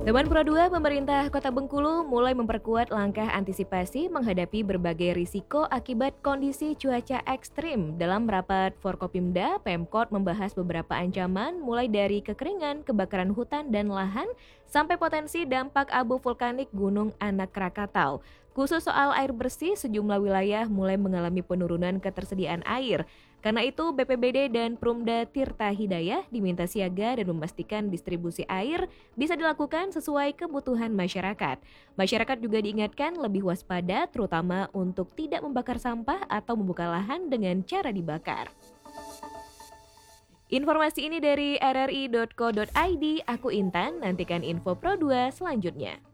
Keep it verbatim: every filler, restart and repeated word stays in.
Teman Pro dua, pemerintah Kota Bengkulu mulai memperkuat langkah antisipasi menghadapi berbagai risiko akibat kondisi cuaca ekstrim. Dalam rapat Forkopimda, Pemkot membahas beberapa ancaman mulai dari kekeringan, kebakaran hutan dan lahan, sampai potensi dampak abu vulkanik Gunung Anak Krakatau. Khusus soal air bersih, sejumlah wilayah mulai mengalami penurunan ketersediaan air. Karena itu, B P B D dan Perumda Tirta Hidayah diminta siaga dan memastikan distribusi air bisa dilakukan sesuai kebutuhan masyarakat. Masyarakat juga diingatkan lebih waspada, terutama untuk tidak membakar sampah atau membuka lahan dengan cara dibakar. Informasi ini dari r r i dot co dot i d. Aku Intan, nantikan info Pro dua selanjutnya.